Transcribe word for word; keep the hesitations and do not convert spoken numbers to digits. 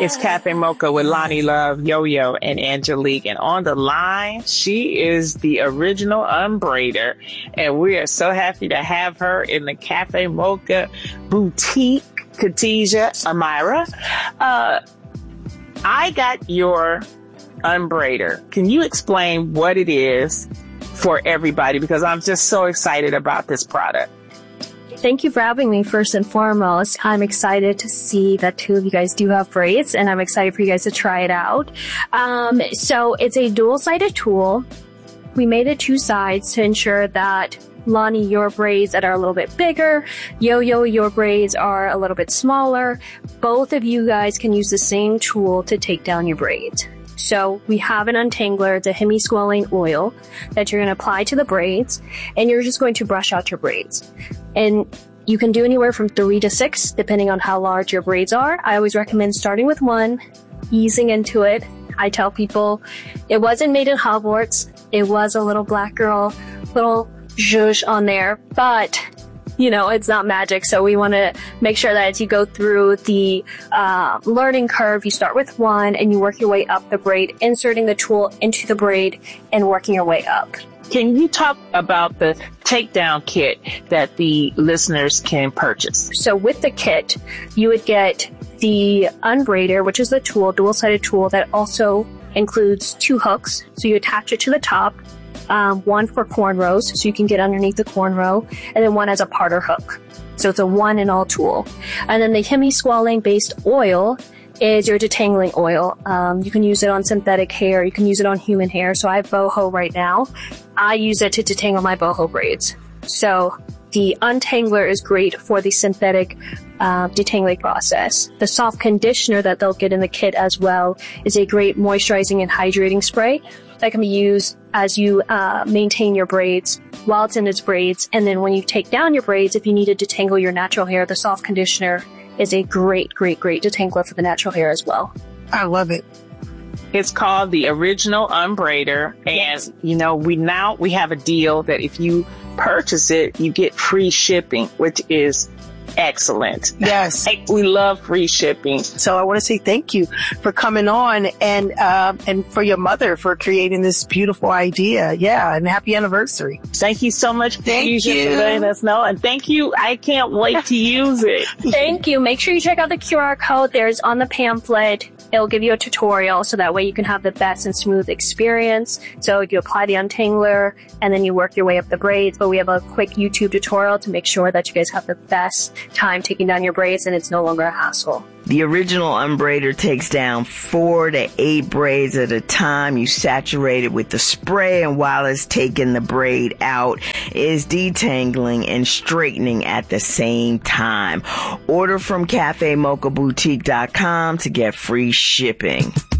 It's Cafe Mocha with Lonnie Love, Yo-Yo, and Angelique. And on the line, she is the original unbraider. And we are so happy to have her in the Cafe Mocha boutique, Khadijah Amira. Uh, I got your unbraider. Can you explain what it is for everybody? Because I'm just so excited about this product. Thank you for having me. First and foremost, I'm excited to see that two of you guys do have braids, and I'm excited for you guys to try it out. Um, so it's a dual-sided tool. We made it two sides to ensure that Lonnie, your braids that are a little bit bigger, Yo-Yo, your braids are a little bit smaller. Both of you guys can use the same tool to take down your braids. So we have an untangler, the hemisqualane oil that you're going to apply to the braids, and you're just going to brush out your braids. And you can do anywhere from three to six, depending on how large your braids are. I always recommend starting with one, easing into it. I tell people it wasn't made in Hogwarts. It was a little black girl, little zhuzh on there, but you know, it's not magic. So we want to make sure that as you go through the uh, learning curve, you start with one and you work your way up the braid, inserting the tool into the braid and working your way up. Can you talk about the takedown kit that the listeners can purchase? So with the kit, you would get the unbraider, which is the tool, dual-sided tool that also includes two hooks. So you attach it to the top. Um, one for cornrows, so you can get underneath the cornrow, and then one as a parter hook. So it's a one in all tool. And then the hemisqualane based oil is your detangling oil. Um, you can use it on synthetic hair. You can use it on human hair. So I have boho right now. I use it to detangle my boho braids. So the untangler is great for the synthetic uh, detangling process. The soft conditioner that they'll get in the kit as well is a great moisturizing and hydrating spray that can be used as you uh, maintain your braids while it's in its braids. And then when you take down your braids, if you need to detangle your natural hair, the soft conditioner is a great, great, great detangler for the natural hair as well. I love it. It's called the Original Unbraider. And, yes. you know, we now we have a deal that if you purchase it, you get free shipping, which is excellent. Yes. We love free shipping. So I want to say thank you for coming on and, uh, and for your mother for creating this beautiful idea. Yeah. And happy anniversary. Thank you so much. Thank you. For letting us know. And thank you. I can't wait to use it. Thank you. Make sure you check out the Q R code. There's on the pamphlet. It'll give you a tutorial so that way you can have the best and smooth experience. So you apply the untangler and then you work your way up the braids. But we have a quick YouTube tutorial to make sure that you guys have the best time taking down your braids and it's no longer a hassle. The Original Unbraider takes down four to eight braids at a time. You saturate it with the spray, and while it's taking the braid out, it's detangling and straightening at the same time. Order from cafe mocha boutique dot com to get free shipping.